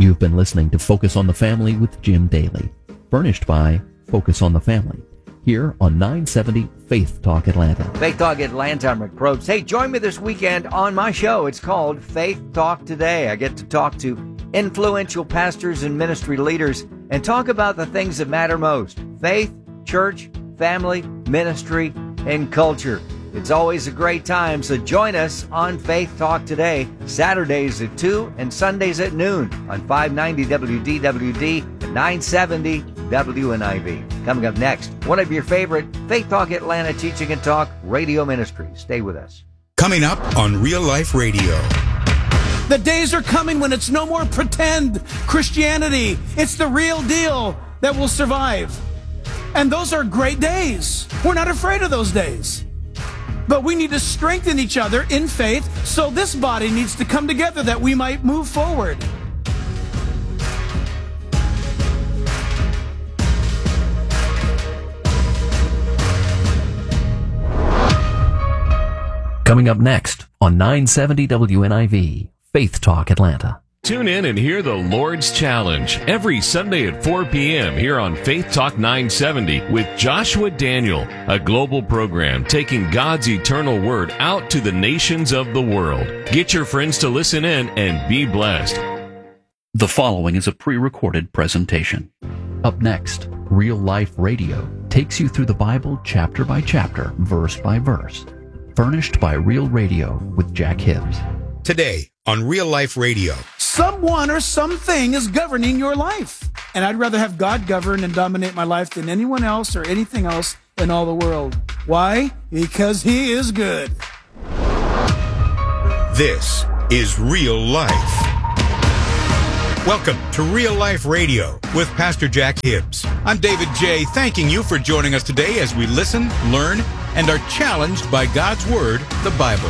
You've been listening to Focus on the Family with Jim Daly, furnished by Focus on the Family, here on 970 Faith Talk Atlanta. Faith Talk Atlanta, I'm Rick Probst. Hey, join me this weekend on my show. It's called Faith Talk Today. I get to talk to influential pastors and ministry leaders and talk about the things that matter most: faith, church, family, ministry, and culture. It's always a great time, so join us on Faith Talk Today, Saturdays at 2 and Sundays at noon on 590 WDWD and 970 WNIV. Coming up next, one of your favorite Faith Talk Atlanta teaching and talk radio ministries. Stay with us. Coming up on Real Life Radio. The days are coming when it's no more pretend Christianity. It's the real deal that will survive. And those are great days. We're not afraid of those days. But we need to strengthen each other in faith, so this body needs to come together that we might move forward. Coming up next on 970 WNIV, Faith Talk Atlanta. Tune in and hear the Lord's Challenge every Sunday at 4 p.m. here on Faith Talk 970 with Joshua Daniel, a global program taking God's eternal word out to the nations of the world. Get your friends to listen in and be blessed. The following is a pre-recorded presentation. Up next, Real Life Radio takes you through the Bible chapter by chapter, verse by verse. Furnished by Real Radio with Jack Hibbs. Today on Real Life Radio. Someone or something is governing your life. And I'd rather have God govern and dominate my life than anyone else or anything else in all the world. Why? Because He is good. This is Real Life. Welcome to Real Life Radio with Pastor Jack Hibbs. I'm David J., thanking you for joining us today as we listen, learn, and are challenged by God's Word, the Bible.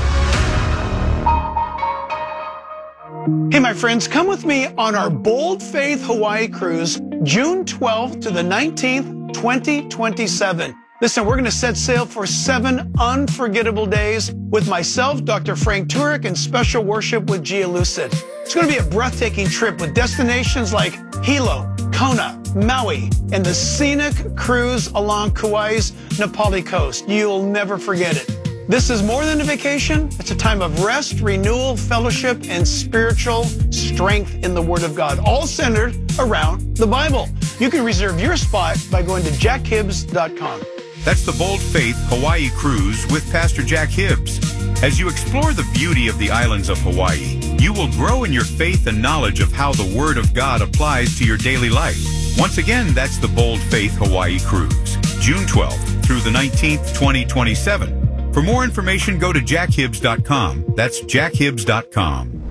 Hey, my friends, come with me on our Bold Faith Hawaii cruise, June 12th to the 19th, 2027. Listen, we're going to set sail for 7 unforgettable days with myself, Dr. Frank Turek, and special worship with Gia Lucid. It's going to be a breathtaking trip with destinations like Hilo, Kona, Maui, and the scenic cruise along Kauai's Napali coast. You'll never forget it. This is more than a vacation. It's a time of rest, renewal, fellowship, and spiritual strength in the Word of God, all centered around the Bible. You can reserve your spot by going to jackhibbs.com. That's the Bold Faith Hawaii Cruise with Pastor Jack Hibbs. As you explore the beauty of the islands of Hawaii, you will grow in your faith and knowledge of how the Word of God applies to your daily life. Once again, that's the Bold Faith Hawaii Cruise, June 12th through the 19th, 2027. For more information, go to jackhibbs.com. That's jackhibbs.com.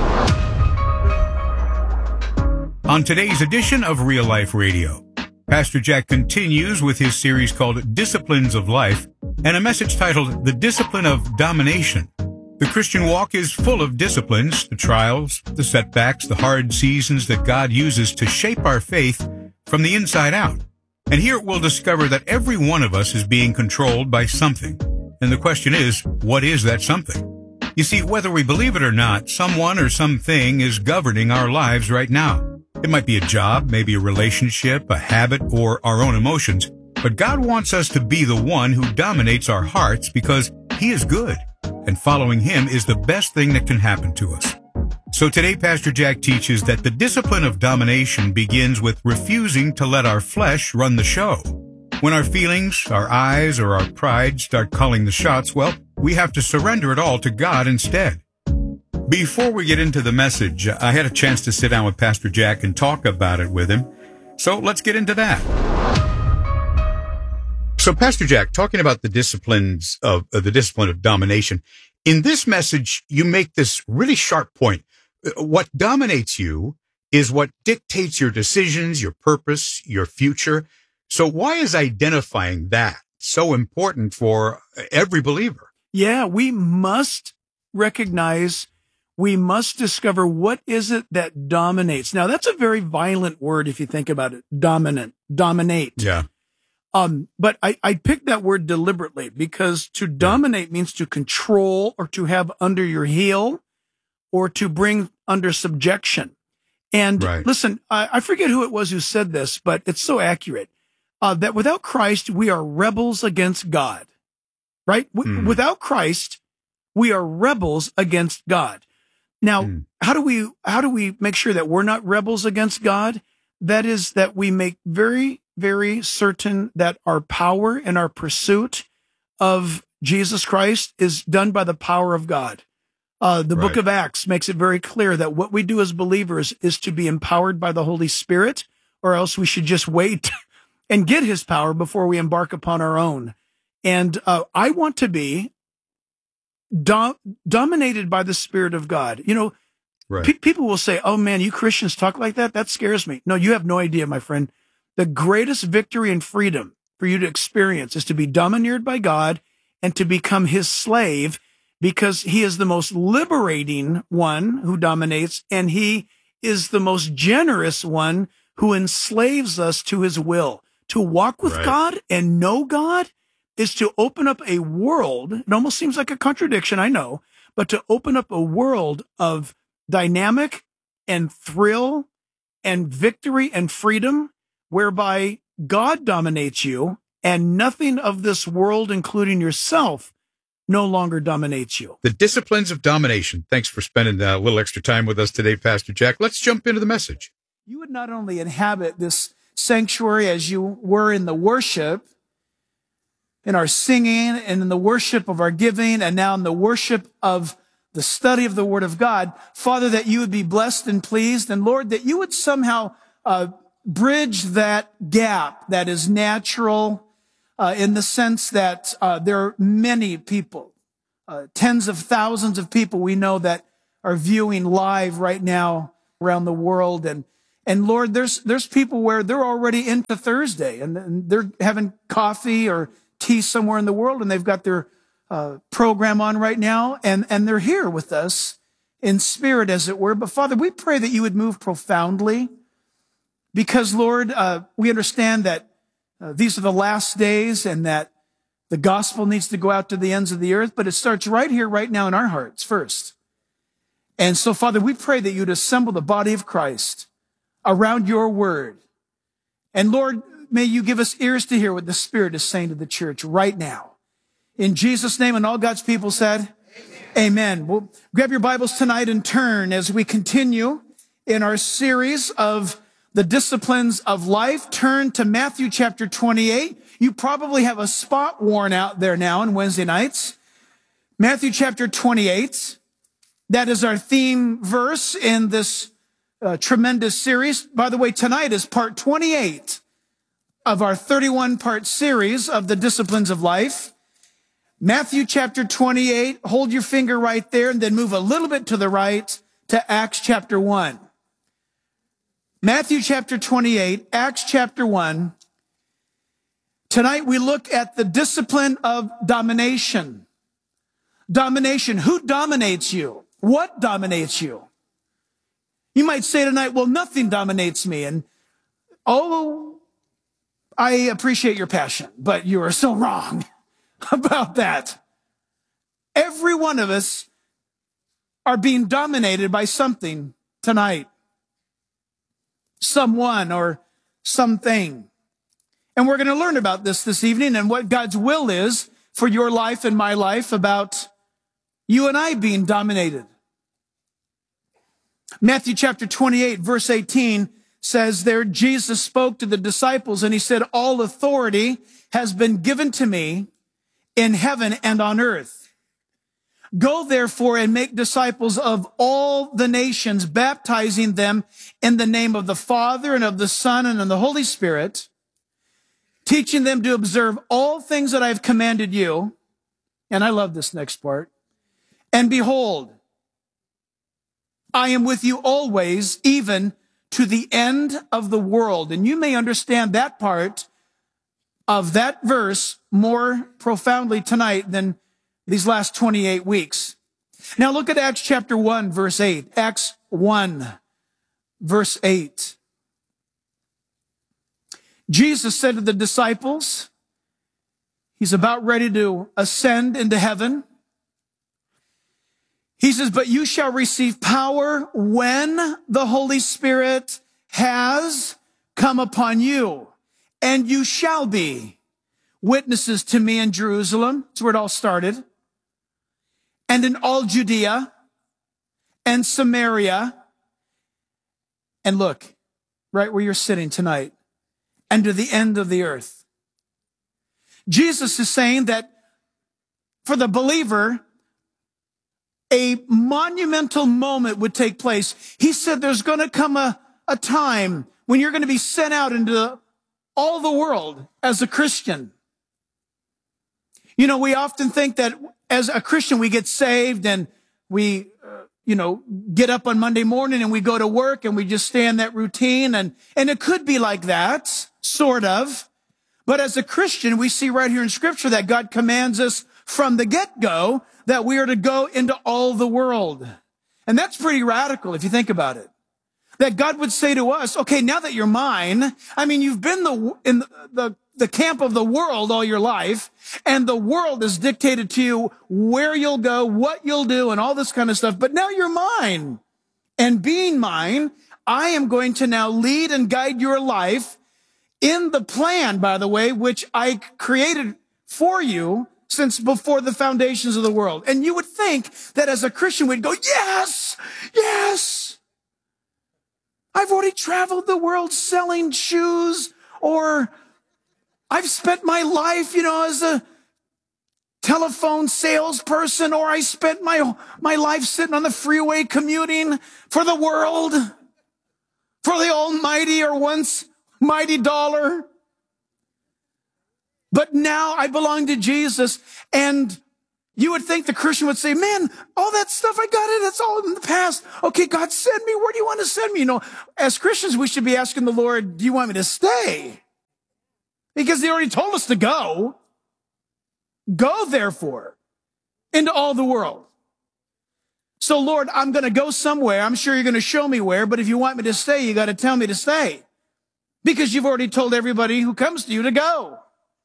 On today's edition of Real Life Radio, Pastor Jack continues with his series called Disciplines of Life and a message titled The Discipline of Domination. The Christian walk is full of disciplines, the trials, the setbacks, the hard seasons that God uses to shape our faith from the inside out. And here we'll discover that every one of us is being controlled by something. And the question is, what is that something? You see, whether we believe it or not, someone or something is governing our lives right now. It might be a job, maybe a relationship, a habit, or our own emotions. But God wants us to be the one who dominates our hearts because He is good, and following Him is the best thing that can happen to us. So today, Pastor Jack teaches that the discipline of domination begins with refusing to let our flesh run the show. When our feelings, our eyes, or our pride start calling the shots, well, we have to surrender it all to God instead. Before we get into the message, I had a chance to sit down with Pastor Jack and talk about it with him. So let's get into that. So, Pastor Jack, talking about the discipline of domination, in this message, you make this really sharp point. What dominates you is what dictates your decisions, your purpose, your future. So why is identifying that so important for every believer? Yeah, we must recognize, we must discover what is it that dominates. Now, that's a very violent word if you think about it. Dominate. Yeah. But I picked that word deliberately because to dominate means to control or to have under your heel or to bring under subjection. And Right. listen, I forget who it was who said this, but it's so accurate, that without Christ, we are rebels against God, right? Without Christ, we are rebels against God. Now, how do we make sure that we're not rebels against God? That is that we make very, very certain that our power and our pursuit of Jesus Christ is done by the power of God. The book of Acts makes it very clear that what we do as believers is to be empowered by the Holy Spirit, or else we should just wait and get his power before we embark upon our own. And I want to be dominated by the Spirit of God. You know, people will say, oh man, you Christians talk like that? That scares me. No, you have no idea, my friend. The greatest victory and freedom for you to experience is to be domineered by God and to become his slave, because he is the most liberating one who dominates, and he is the most generous one who enslaves us to his will. To walk with God and know God is to open up a world. It almost seems like a contradiction, I know, but to open up a world of dynamic and thrill and victory and freedom, whereby God dominates you and nothing of this world, including yourself, no longer dominates you. The disciplines of domination. Thanks for spending a little extra time with us today, Pastor Jack. Let's jump into the message. You would not only inhabit this sanctuary as you were in the worship, in our singing, and in the worship of our giving, and now in the worship of the study of the Word of God, Father, that you would be blessed and pleased, and Lord, that you would somehow bridge that gap that is natural, in the sense that there are many people, tens of thousands of people we know that are viewing live right now around the world. And Lord, there's people where they're already into Thursday and they're having coffee or tea somewhere in the world, and they've got their program on right now, and they're here with us in spirit, as it were. But Father, we pray that you would move profoundly, because Lord, we understand that these are the last days and that the gospel needs to go out to the ends of the earth, but it starts right here, right now in our hearts first. And so, Father, we pray that you'd assemble the body of Christ around your word. And Lord, may you give us ears to hear what the Spirit is saying to the church right now. In Jesus' name, and all God's people said, amen. Well, grab your Bibles tonight and turn as we continue in our series of the disciplines of life. Turn to Matthew chapter 28. You probably have a spot worn out there now on Wednesday nights. Matthew chapter 28. That is our theme verse in this tremendous series. By the way, tonight is part 28 of our 31-part series of the disciplines of life. Matthew chapter 28. Hold your finger right there and then move a little bit to the right to Acts chapter 1. Matthew chapter 28, Acts chapter 1. Tonight we look at the discipline of domination. Domination. Who dominates you? What dominates you? You might say tonight, well, nothing dominates me. And oh, I appreciate your passion, but you are so wrong about that. Every one of us are being dominated by something tonight. Someone or something. And we're going to learn about this evening and what God's will is for your life and my life about you and I being dominated. Matthew chapter 28, verse 18 says there, Jesus spoke to the disciples and he said, all authority has been given to me in heaven and on earth. Go therefore and make disciples of all the nations, baptizing them in the name of the Father and of the Son and of the Holy Spirit, teaching them to observe all things that I have commanded you. And I love this next part. And behold, I am with you always, even to the end of the world. And you may understand that part of that verse more profoundly tonight than these last 28 weeks. Now look at Acts chapter 1, verse 8. Acts 1, verse 8. Jesus said to the disciples, he's about ready to ascend into heaven. He says, but you shall receive power when the Holy Spirit has come upon you, and you shall be witnesses to me in Jerusalem. That's where it all started. And in all Judea and Samaria. And look, right where you're sitting tonight, and to the end of the earth. Jesus is saying that for the believer, a monumental moment would take place. He said there's going to come a time when you're going to be sent out into all the world as a Christian. You know, we often think that as a Christian, we get saved and we, get up on Monday morning and we go to work and we just stay in that routine. And it could be like that, sort of. But as a Christian, we see right here in Scripture that God commands us from the get-go that we are to go into all the world. And that's pretty radical if you think about it. That God would say to us, okay, now that you're mine, I mean, you've been in the camp of the world all your life, and the world has dictated to you where you'll go, what you'll do, and all this kind of stuff. But now you're mine. And being mine, I am going to now lead and guide your life in the plan, by the way, which I created for you since before the foundations of the world. And you would think that as a Christian, we'd go, yes, yes. I've already traveled the world selling shoes, or I've spent my life, as a telephone salesperson, or I spent my life sitting on the freeway commuting for the world, for the almighty or once mighty dollar. But now I belong to Jesus. And you would think the Christian would say, man, all that stuff, I got it. It's all in the past. Okay, God, send me. Where do you want to send me? As Christians, we should be asking the Lord, do you want me to stay? Because he already told us to go. Go, therefore, into all the world. So, Lord, I'm going to go somewhere. I'm sure you're going to show me where. But if you want me to stay, you got to tell me to stay. Because you've already told everybody who comes to you to go.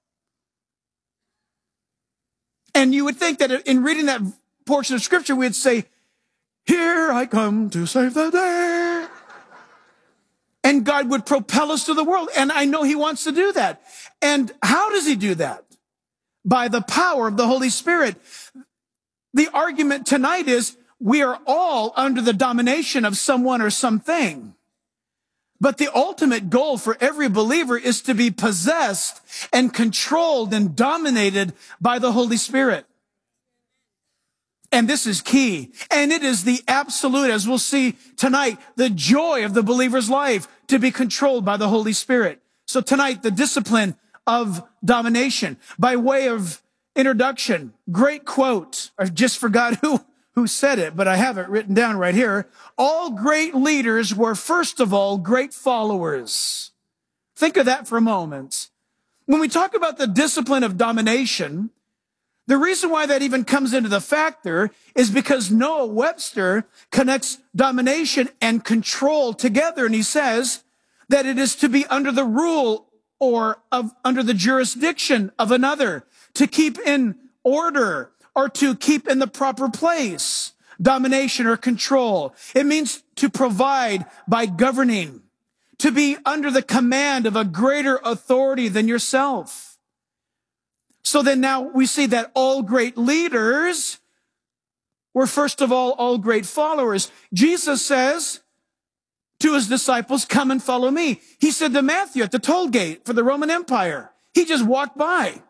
And you would think that in reading that portion of Scripture, we'd say, here I come to save the day. And God would propel us to the world. And I know he wants to do that. And how does he do that? By the power of the Holy Spirit. The argument tonight is we are all under the domination of someone or something. But the ultimate goal for every believer is to be possessed and controlled and dominated by the Holy Spirit. And this is key. And it is the absolute, as we'll see tonight, the joy of the believer's life to be controlled by the Holy Spirit. So tonight, the discipline of domination. By way of introduction, great quote. I just forgot who said it, but I have it written down right here. All great leaders were, first of all, great followers. Think of that for a moment. When we talk about the discipline of domination, the reason why that even comes into the factor is because Noah Webster connects domination and control together. And he says that it is to be under the rule or under the jurisdiction of another, to keep in order or to keep in the proper place. Domination or control. It means to provide by governing, to be under the command of a greater authority than yourself. So then now we see that all great leaders were first of all great followers. Jesus says to his disciples, come and follow me. He said to Matthew at the toll gate for the Roman Empire. He just walked by.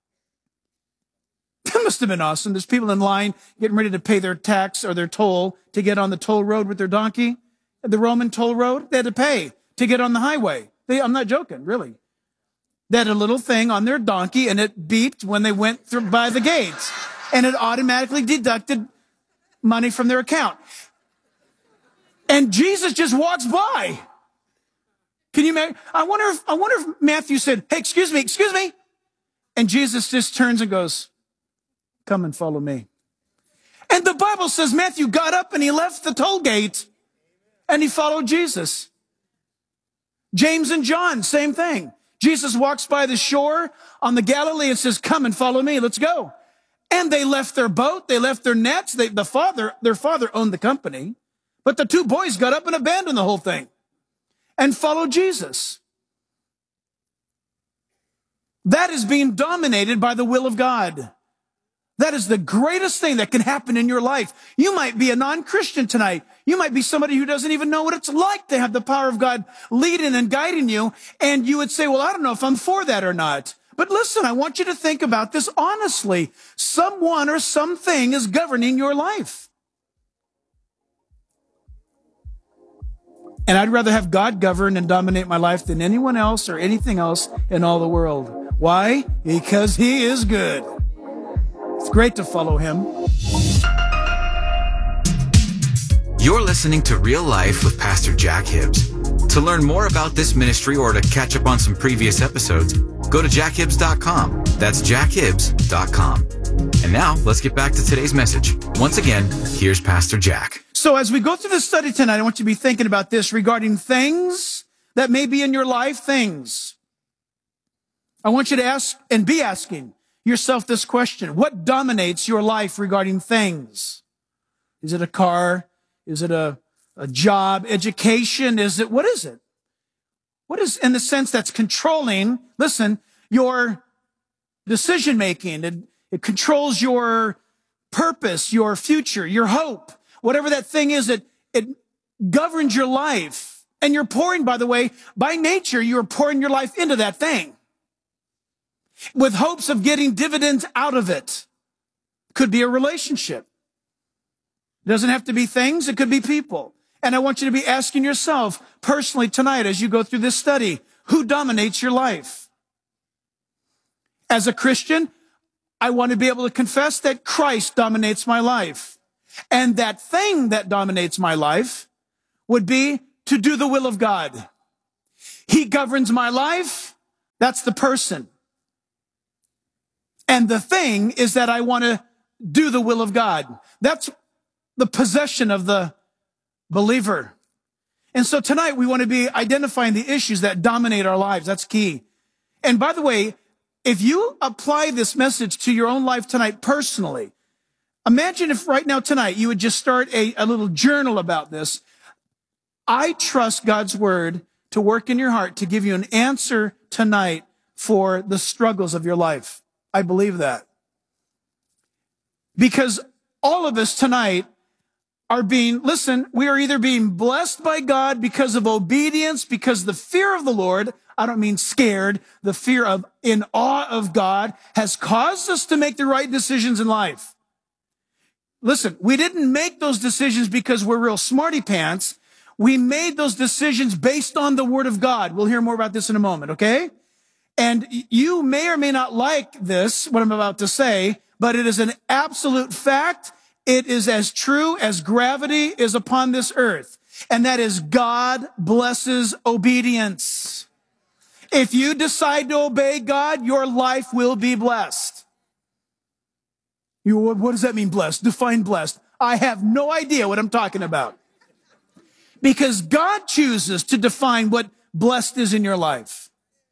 That must have been awesome. There's people in line getting ready to pay their tax or their toll to get on the toll road with their donkey. The Roman toll road, they had to pay to get on the highway. I'm not joking, really. They had a little thing on their donkey and it beeped when they went through by the gates. And it automatically deducted money from their account. And Jesus just walks by. Can you imagine? I wonder if Matthew said, hey, excuse me. And Jesus just turns and goes, come and follow me. And the Bible says Matthew got up and he left the toll gate and he followed Jesus. James and John, same thing. Jesus walks by the shore on the Galilee and says, come and follow me. Let's go. And they left their boat, they left their nets. Their father owned the company. But the two boys got up and abandoned the whole thing and followed Jesus. That is being dominated by the will of God. That is the greatest thing that can happen in your life. You might be a non-Christian tonight. You might be somebody who doesn't even know what it's like to have the power of God leading and guiding you. And you would say, well, I don't know if I'm for that or not. But listen, I want you to think about this honestly. Someone or something is governing your life. And I'd rather have God govern and dominate my life than anyone else or anything else in all the world. Why? Because He is good. It's great to follow Him. You're listening to Real Life with Pastor Jack Hibbs. To learn more about this ministry or to catch up on some previous episodes, go to jackhibbs.com. That's jackhibbs.com. And now, let's get back to today's message. Once again, here's Pastor Jack. So as we go through this study tonight, I want you to be thinking about this regarding things that may be in your life, things. I want you to ask and be asking yourself this question. What dominates your life regarding things? Is it a car? Is it a job, education? What is it? What is, in the sense that's controlling, listen, your decision making? It controls your purpose, your future, your hope. Whatever that thing is, it governs your life. And you're pouring, by the way, by nature, you're pouring your life into that thing with hopes of getting dividends out of it. Could be a relationship. It doesn't have to be things. It could be people. And I want you to be asking yourself personally tonight as you go through this study, who dominates your life? As a Christian, I want to be able to confess that Christ dominates my life. And that thing that dominates my life would be to do the will of God. He governs my life. That's the person. And the thing is that I want to do the will of God. That's the possession of the believer. And so tonight we want to be identifying the issues that dominate our lives. That's key. And by the way, if you apply this message to your own life tonight personally, imagine if right now tonight you would just start a little journal about this. I trust God's word to work in your heart to give you an answer tonight for the struggles of your life. I believe that. Because all of us tonight are we are either being blessed by God because of obedience, because the fear of the Lord, I don't mean scared, the fear of in awe of God has caused us to make the right decisions in life. Listen, we didn't make those decisions because we're real smarty pants. We made those decisions based on the word of God. We'll hear more about this in a moment, okay? And you may or may not like this, what I'm about to say, but it is an absolute fact. It is as true as gravity is upon this earth. And that is God blesses obedience. If you decide to obey God, your life will be blessed. What does that mean, blessed? Define blessed. I have no idea what I'm talking about. Because God chooses to define what blessed is in your life.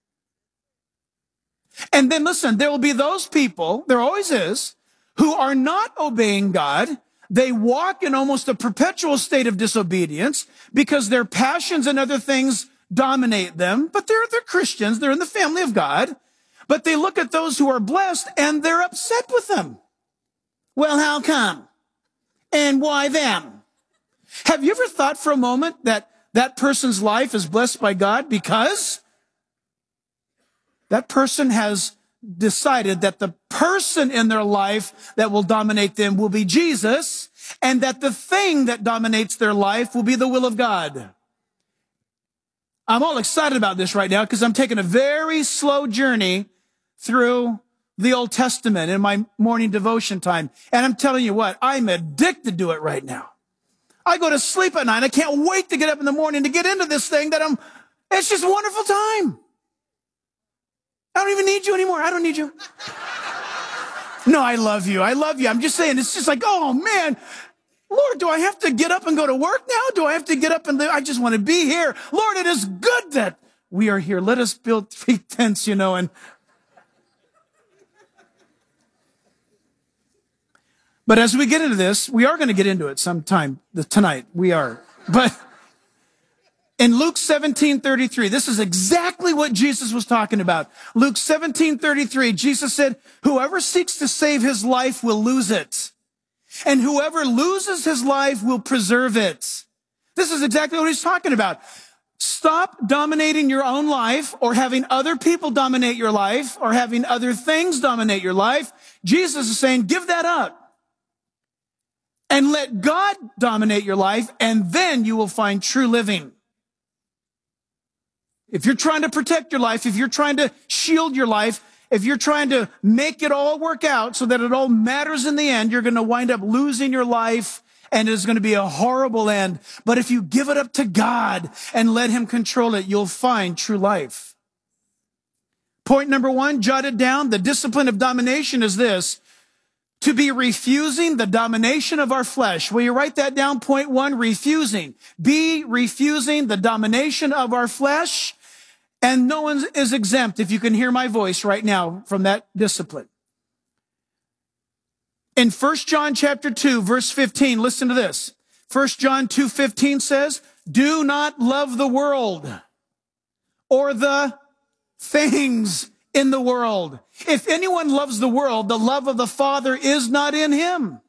And then listen, there will be those people, there always is, who are not obeying God. They walk in almost a perpetual state of disobedience because their passions and other things dominate them. But they're Christians. They're in the family of God. But they look at those who are blessed and they're upset with them. Well, how come? And why them? Have you ever thought for a moment that that person's life is blessed by God because that person has decided that the person in their life that will dominate them will be Jesus, and that the thing that dominates their life will be the will of God? I'm all excited about this right now because I'm taking a very slow journey through the Old Testament in my morning devotion time. And I'm telling you what, I'm addicted to it right now. I go to sleep at night. I can't wait to get up in the morning to get into this thing it's just a wonderful time. I don't even need you anymore. I don't need you. No, I love you. I love you. I'm just saying, it's just like, oh man, Lord, do I have to get up and go to work now? Do I have to get up and live? I just want to be here. Lord, it is good that we are here. Let us build 3 tents, and But as we get into this, we are going to get into it sometime tonight. We are. But in Luke 17:33, this is exactly what Jesus was talking about. Luke 17:33, Jesus said, whoever seeks to save his life will lose it. And whoever loses his life will preserve it. This is exactly what he's talking about. Stop dominating your own life or having other people dominate your life or having other things dominate your life. Jesus is saying, give that up and let God dominate your life, and then you will find true living. If you're trying to protect your life, if you're trying to shield your life, if you're trying to make it all work out so that it all matters in the end, you're going to wind up losing your life, and it's going to be a horrible end. But if you give it up to God and let him control it, you'll find true life. Point number 1, jot it down. The discipline of domination is this: to be refusing the domination of our flesh. Will you write that down? Point 1, refusing. Be refusing the domination of our flesh. And no one is exempt, if you can hear my voice right now, from that discipline. In 1 John chapter 2, verse 15, listen to this. 1 John 2:15 says, do not love the world or the things in the world. If anyone loves the world, the love of the Father is not in him.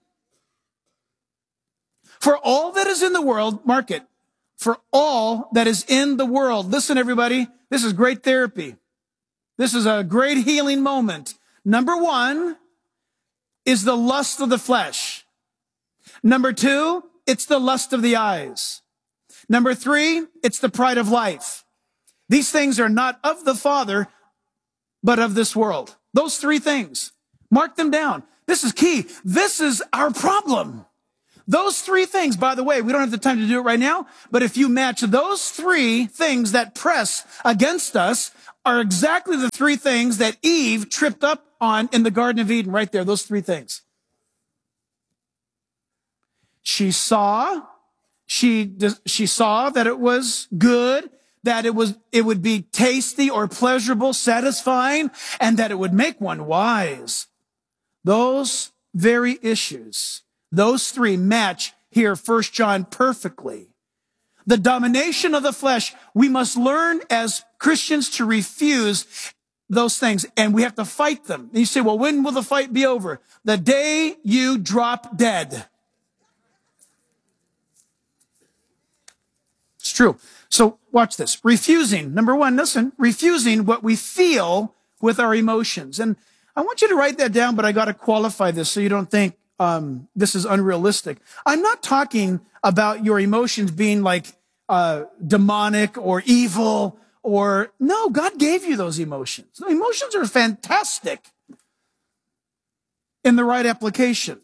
For all that is in the world, mark it, for all that is in the world. Listen, everybody, this is great therapy. This is a great healing moment. Number 1 is the lust of the flesh. Number 2, it's the lust of the eyes. Number 3, it's the pride of life. These things are not of the Father, but of this world. Those 3 things. Mark them down. This is key. This is our problem. Those 3 things, by the way, we don't have the time to do it right now, but if you match those 3 things that press against us are exactly the 3 things that Eve tripped up on in the Garden of Eden, right there, those 3 things. She saw that it was good, that it would be tasty or pleasurable, satisfying, and that it would make one wise. Those very issues, those 3 match here, 1 John, perfectly. The domination of the flesh, we must learn as Christians to refuse those things, and we have to fight them. And you say, well, when will the fight be over? The day you drop dead. It's true. So watch this. Refusing. Number 1, listen, refusing what we feel with our emotions. And I want you to write that down, but I got to qualify this so you don't think this is unrealistic. I'm not talking about your emotions being like demonic or evil or no, God gave you those emotions. The emotions are fantastic in the right application.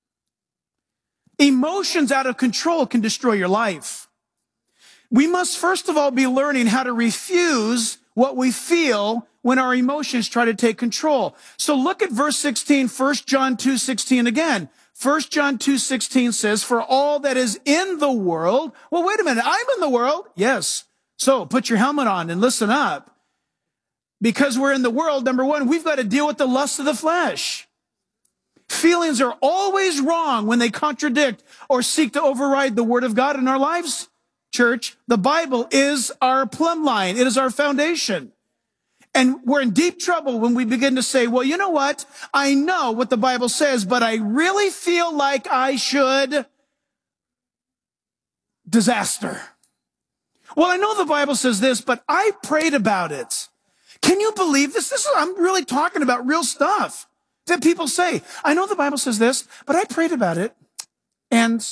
Emotions out of control can destroy your life. We must first of all be learning how to refuse what we feel when our emotions try to take control. So look at verse 16, 1 John 2:16 again. 1 John 2:16 says, for all that is in the world. Well, wait a minute. I'm in the world. Yes. So put your helmet on and listen up. Because we're in the world, number 1, we've got to deal with the lust of the flesh. Feelings are always wrong when they contradict or seek to override the word of God in our lives. Church, the Bible is our plumb line. It is our foundation. And we're in deep trouble when we begin to say, well, you know what? I know what the Bible says, but I really feel like I should. Disaster. Well, I know the Bible says this, but I prayed about it. Can you believe this? I'm really talking about real stuff that people say. I know the Bible says this, but I prayed about it. And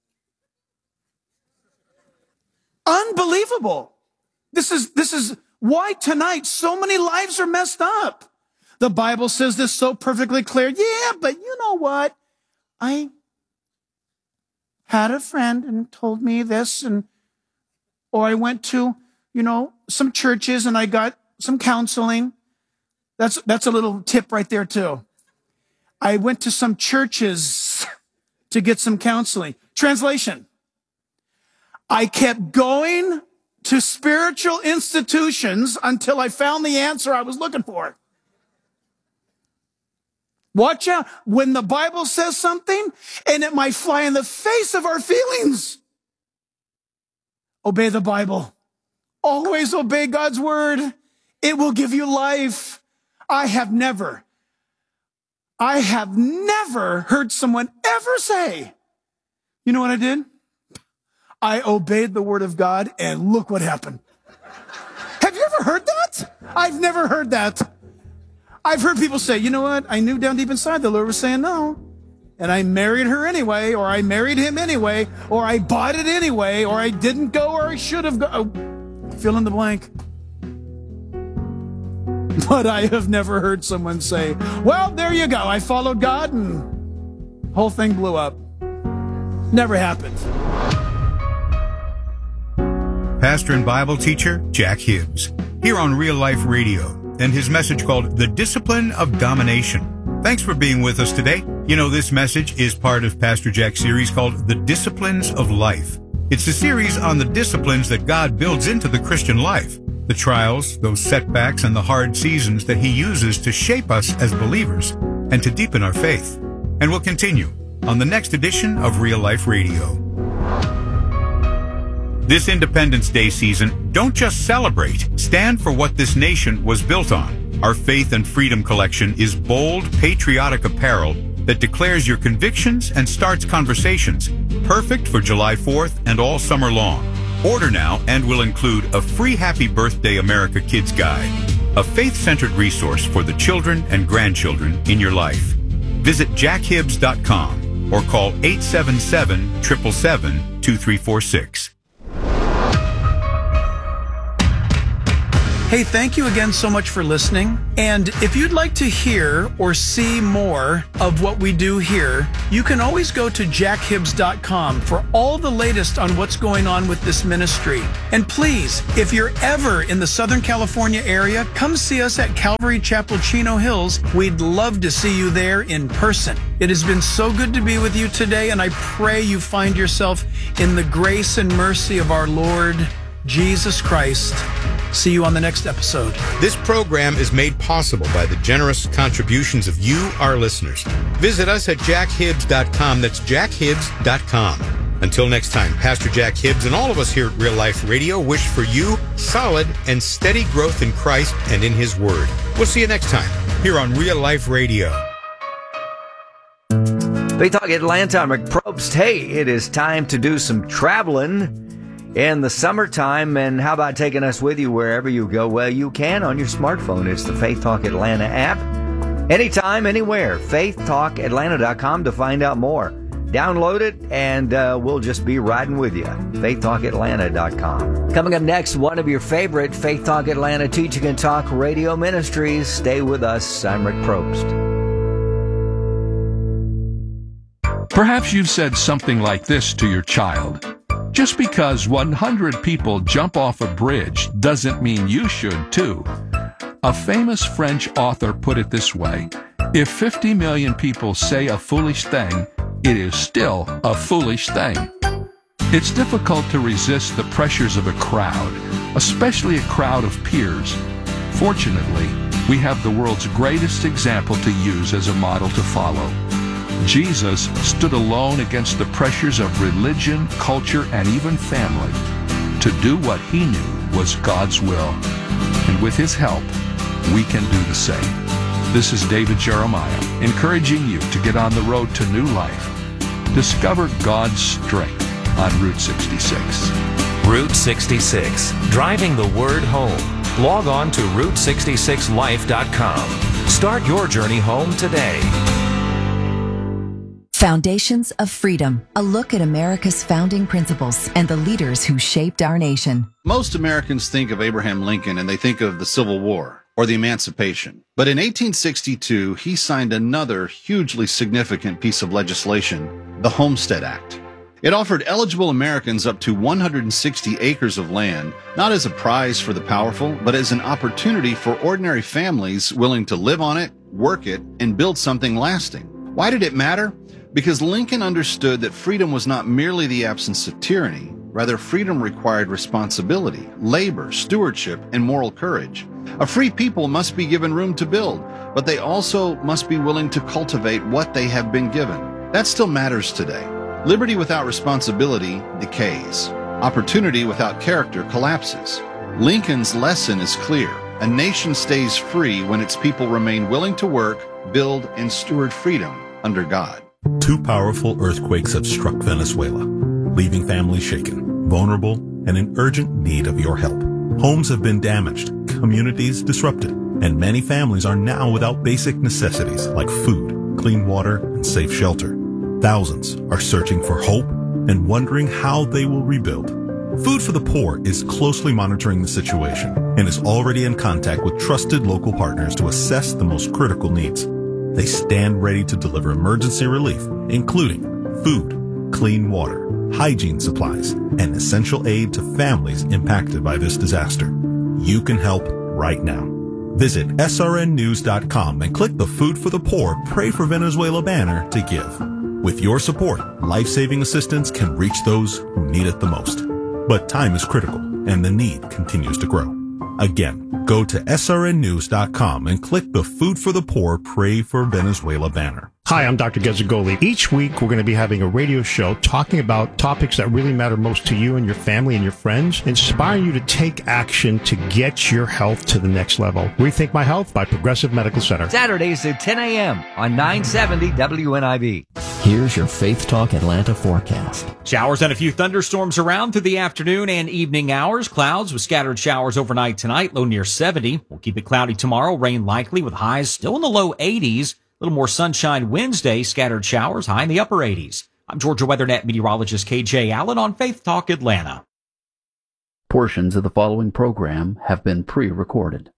unbelievable. This is why tonight so many lives are messed up. The Bible says this so perfectly clear. Yeah, but you know what? I had a friend and told me this, or I went to, some churches and I got some counseling. That's a little tip right there too. I went to some churches to get some counseling. Translation. I kept going to spiritual institutions until I found the answer I was looking for. Watch out when the Bible says something and it might fly in the face of our feelings. Obey the Bible. Always obey God's word. It will give you life. I have never heard someone ever say, you know what I did? I obeyed the word of God and look what happened. Have you ever heard that? I've never heard that. I've heard people say, you know what? I knew down deep inside the Lord was saying no. And I married her anyway, or I married him anyway, or I bought it anyway, or I didn't go, or I should have gone. Fill in the blank. But I have never heard someone say, well, there you go. I followed God and the whole thing blew up. Never happened. Pastor and Bible teacher Jack Hibbs, here on Real Life Radio, and his message called The Discipline of Domination. Thanks for being with us today. You know, this message is part of Pastor Jack's series called The Disciplines of Life. It's a series on the disciplines that God builds into the Christian life, the trials, those setbacks, and the hard seasons that he uses to shape us as believers and to deepen our faith. And we'll continue on the next edition of Real Life Radio. This Independence Day season, don't just celebrate, stand for what this nation was built on. Our Faith and Freedom collection is bold, patriotic apparel that declares your convictions and starts conversations, perfect for July 4th and all summer long. Order now and will include a free Happy Birthday America Kids Guide, a faith-centered resource for the children and grandchildren in your life. Visit jackhibbs.com or call 877-777-2346. Hey, thank you again so much for listening. And if you'd like to hear or see more of what we do here, you can always go to jackhibbs.com for all the latest on what's going on with this ministry. And please, if you're ever in the Southern California area, come see us at Calvary Chapel, Chino Hills. We'd love to see you there in person. It has been so good to be with you today, and I pray you find yourself in the grace and mercy of our Lord Jesus Christ. See you on the next episode. This program is made possible by the generous contributions of you, our listeners. Visit us at jackhibbs.com. That's jackhibbs.com. Until next time, Pastor Jack Hibbs and all of us here at Real Life Radio wish for you solid and steady growth in Christ and in His Word. We'll see you next time here on Real Life Radio. Faith Talk Atlanta, I'm Rick Probst. Hey, it is time to do some traveling in the summertime, and how about taking us with you wherever you go? Well, you can on your smartphone. It's the Faith Talk Atlanta app. Anytime, anywhere. FaithTalkAtlanta.com to find out more. Download it, and we'll just be riding with you. FaithTalkAtlanta.com. Coming up next, one of your favorite Faith Talk Atlanta Teaching and Talk radio ministries. Stay with us. I'm Rick Probst. Perhaps you've said something like this to your child. Just because 100 people jump off a bridge doesn't mean you should too. A famous French author put it this way: if 50 million people say a foolish thing, it is still a foolish thing. It's difficult to resist the pressures of a crowd, especially a crowd of peers. Fortunately, we have the world's greatest example to use as a model to follow. Jesus stood alone against the pressures of religion, culture, and even family to do what he knew was God's will. And with his help, we can do the same. This is David Jeremiah, encouraging you to get on the road to new life. Discover God's strength on Route 66. Route 66, driving the word home. Log on to Route66Life.com. Start your journey home today. Foundations of Freedom, a look at America's founding principles and the leaders who shaped our nation. Most Americans think of Abraham Lincoln and they think of the Civil War or the Emancipation. But in 1862, he signed another hugely significant piece of legislation, the Homestead Act. It offered eligible Americans up to 160 acres of land, not as a prize for the powerful, but as an opportunity for ordinary families willing to live on it, work it, and build something lasting. Why did it matter? Because Lincoln understood that freedom was not merely the absence of tyranny. Rather, freedom required responsibility, labor, stewardship, and moral courage. A free people must be given room to build, but they also must be willing to cultivate what they have been given. That still matters today. Liberty without responsibility decays. Opportunity without character collapses. Lincoln's lesson is clear. A nation stays free when its people remain willing to work, build, and steward freedom under God. 2 powerful earthquakes have struck Venezuela, leaving families shaken, vulnerable, and in urgent need of your help. Homes have been damaged, communities disrupted, and many families are now without basic necessities like food, clean water, and safe shelter. Thousands are searching for hope and wondering how they will rebuild. Food for the Poor is closely monitoring the situation and is already in contact with trusted local partners to assess the most critical needs. They stand ready to deliver emergency relief, including food, clean water, hygiene supplies, and essential aid to families impacted by this disaster. You can help right now. Visit srnnews.com and click the Food for the Poor Pray for Venezuela banner to give. With your support, life-saving assistance can reach those who need it the most. But time is critical, and the need continues to grow. Again, go to srnnews.com and click the Food for the Poor Pray for Venezuela banner. Hi, I'm Dr. Gezzagoli. Each week, we're going to be having a radio show talking about topics that really matter most to you and your family and your friends, inspiring you to take action to get your health to the next level. Rethink My Health by Progressive Medical Center. Saturdays at 10 a.m. on 970 WNIB. Here's your Faith Talk Atlanta forecast. Showers and a few thunderstorms around through the afternoon and evening hours. Clouds with scattered showers overnight tonight, low near 70. We'll keep it cloudy tomorrow, rain likely with highs still in the low 80s. A little more sunshine Wednesday, scattered showers, high in the upper 80s. I'm Georgia WeatherNet meteorologist KJ Allen on Faith Talk Atlanta. Portions of the following program have been pre-recorded.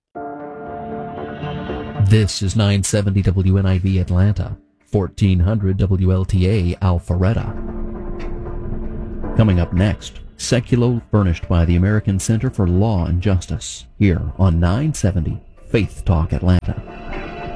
This is 970 WNIV Atlanta, 1400 WLTA Alpharetta. Coming up next, Seculo, furnished by the American Center for Law and Justice, here on 970 Faith Talk Atlanta.